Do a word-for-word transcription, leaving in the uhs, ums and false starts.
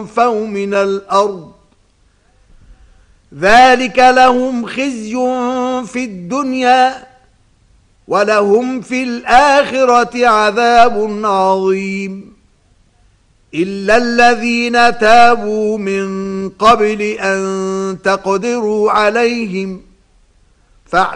ينفوا من الأرض ذلك لهم خزي في الدنيا ولهم في الآخرة عذاب عظيم إلا الذين تابوا من قبل أن تقدروا عليهم